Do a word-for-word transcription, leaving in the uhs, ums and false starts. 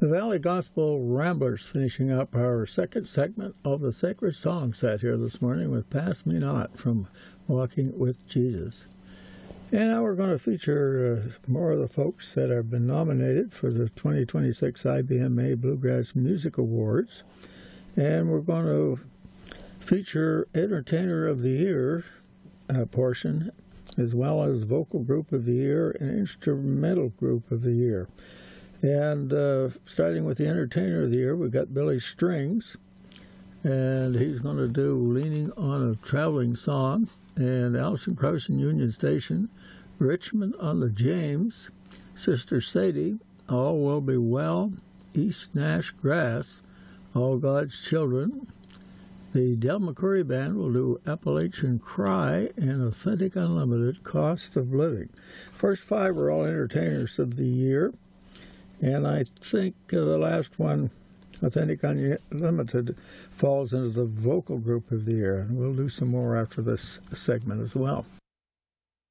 The Valley Gospel Ramblers finishing up our second segment of the Sacred Song set here this morning with Pass Me Not from Walking with Jesus. And now we're going to feature uh, more of the folks that have been nominated for the twenty twenty-six I B M A Bluegrass Music Awards. And we're going to feature Entertainer of the Year uh, portion, as well as Vocal Group of the Year and Instrumental Group of the Year. And uh, starting with the Entertainer of the Year, we've got Billy Strings, and he's going to do Leaning on a Traveling Song, and Alison Krauss and Union Station, Richmond on the James, Sister Sadie, All Will Be Well, East Nash Grass, All God's Children. The Del McCoury Band will do Appalachian Cry and Authentic Unlimited, Cost of Living. First five are all Entertainers of the Year. And I think uh, the last one, Authentic Unlimited, falls into the Vocal Group of the Year. And we'll do some more after this segment as well.